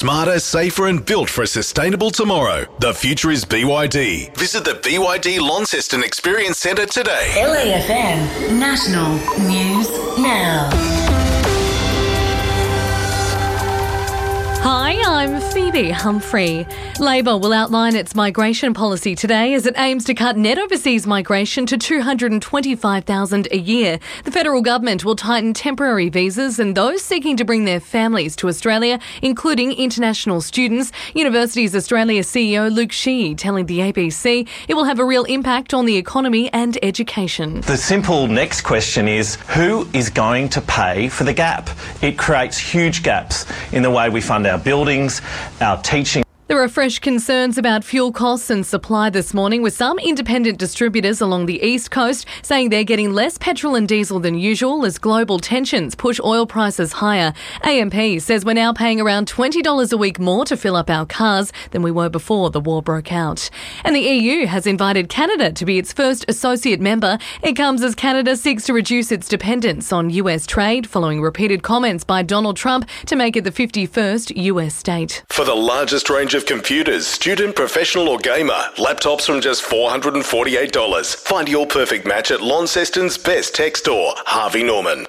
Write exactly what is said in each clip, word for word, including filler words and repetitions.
Smarter, safer and built for a sustainable tomorrow. The future is B Y D. Visit the B Y D Launceston Experience Centre today. L A F M National News Now. Hi, I'm Phoebe Humphrey. Labor will outline its migration policy today as it aims to cut net overseas migration to two hundred twenty-five thousand a year. The federal government will tighten temporary visas and those seeking to bring their families to Australia, including international students. Universities Australia C E O Luke Sheehy telling the A B C it will have a real impact on the economy and education. The simple next question is, who is going to pay for the gap? It creates huge gaps in the way we fund our buildings, our teaching. There are fresh concerns about fuel costs and supply this morning, with some independent distributors along the east coast saying they're getting less petrol and diesel than usual as global tensions push oil prices higher. A M P says we're now paying around twenty dollars a week more to fill up our cars than we were before the war broke out. And the E U has invited Canada to be its first associate member. It comes as Canada seeks to reduce its dependence on U S trade following repeated comments by Donald Trump to make it the fifty-first U S state. For the largest range of computers, student, professional or gamer, laptops from just four hundred forty-eight dollars. Find your perfect match at Launceston's best tech store, Harvey Norman.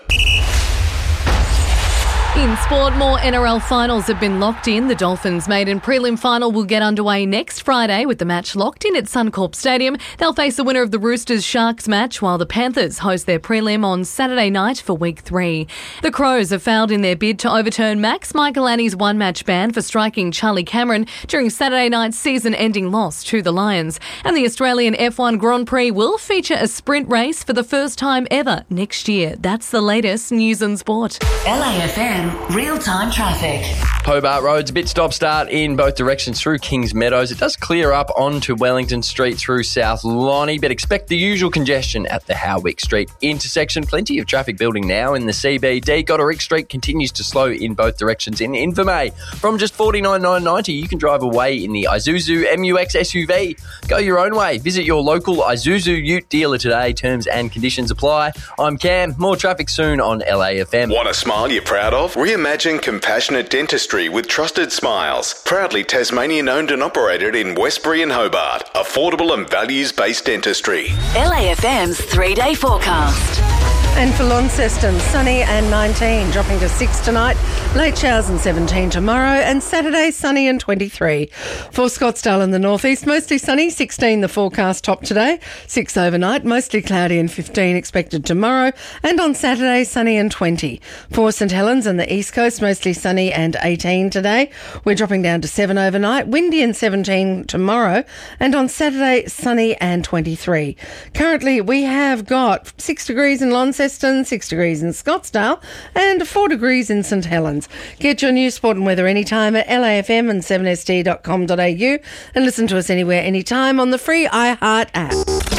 In sport, more N R L finals have been locked in. The Dolphins' maiden prelim final will get underway next Friday with the match locked in at Suncorp Stadium. They'll face the winner of the Roosters-Sharks match while the Panthers host their prelim on Saturday night for week three. The Crows have failed in their bid to overturn Max Michelani's one-match ban for striking Charlie Cameron during Saturday night's season-ending loss to the Lions. And the Australian F one Grand Prix will feature a sprint race for the first time ever next year. That's the latest news and sport. L A F M real-time traffic. Hobart Road's a bit stop-start in both directions through Kings Meadows. It does clear up onto Wellington Street through South Lonnie, but expect the usual congestion at the Howick Street intersection. Plenty of traffic building now in the C B D. Goderic Street continues to slow in both directions in Invermay. From just forty-nine thousand nine hundred ninety, you can drive away in the Isuzu M U X S U V. Go your own way. Visit your local Isuzu Ute dealer today. Terms and conditions apply. I'm Cam. More traffic soon on L A F M. Want a smile you're proud of? Reimagine compassionate dentistry with trusted smiles. Proudly Tasmanian owned and operated in Westbury and Hobart. Affordable and values-based dentistry. L A F M's three-day forecast. And for Launceston, sunny and nineteen, dropping to six tonight, late showers and seventeen tomorrow, and Saturday, sunny and twenty-three. For Scottsdale in the northeast, mostly sunny, sixteen the forecast top today, six overnight, mostly cloudy and fifteen expected tomorrow, and on Saturday, sunny and twenty. For St Helens and the east coast, mostly sunny and eighteen today. We're dropping down to seven overnight, windy and seventeen tomorrow, and on Saturday, sunny and twenty-three. Currently, we have got six degrees in Launceston, six degrees in Scottsdale and four degrees in St Helens. Get your news, sport and weather anytime at L A F M and seven S D dot com dot A U and listen to us anywhere, anytime on the free iHeart app.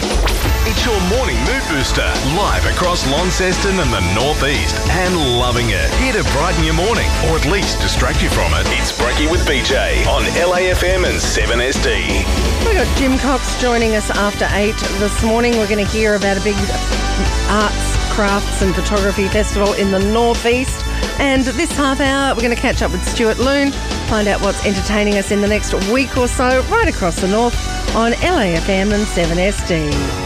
It's your morning mood booster, live across Launceston and the northeast, and loving it. Here to brighten your morning, or at least distract you from it. It's Breaky with B J on L A F M and seven S D. We've got Jim Cox joining us after eight this morning. We're going to hear about a big arts, crafts and photography festival in the northeast. And this half hour, we're going to catch up with Stuart Loon, find out what's entertaining us in the next week or so right across the north on L A F M and seven S D.